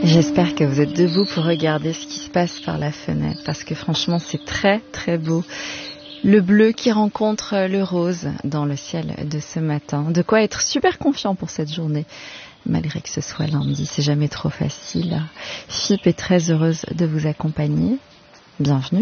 J'espère que vous êtes debout pour regarder ce qui se passe par la fenêtre, parce que franchement c'est très très beau. Le bleu qui rencontre le rose dans le ciel de ce matin. De quoi être super confiant pour cette journée, malgré que ce soit lundi, c'est jamais trop facile. FIP est très heureuse de vous accompagner. Bienvenue.